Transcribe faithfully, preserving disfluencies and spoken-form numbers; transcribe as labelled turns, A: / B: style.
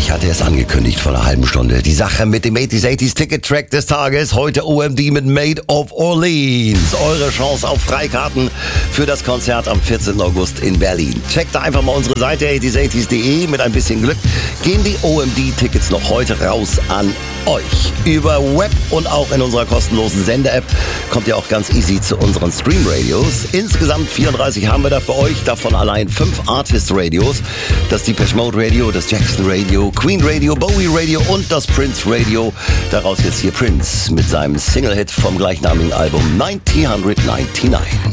A: Ich hatte es angekündigt vor einer halben Stunde. Die Sache mit dem achtziger achtziger Ticket-Track des Tages. Heute O M D mit Made of Orleans. Eure Chance auf Freikarten für das Konzert am vierzehnten August in Berlin. Checkt da einfach mal unsere Seite achtziger achtziger punkt de. Mit ein bisschen Glück gehen die O M D-Tickets noch heute raus an euch. Über Web und auch in unserer kostenlosen Sende-App kommt ihr auch ganz easy zu unseren Stream-Radios. Insgesamt vierunddreißig haben wir da für euch. Davon allein fünf Artist-Radios. Das Depeche Mode Radio, das Jackson Radio, Queen Radio, Bowie Radio und das Prince Radio. Daraus jetzt hier Prince mit seinem Single-Hit vom gleichnamigen Album neunzehnhundertneunundneunzig.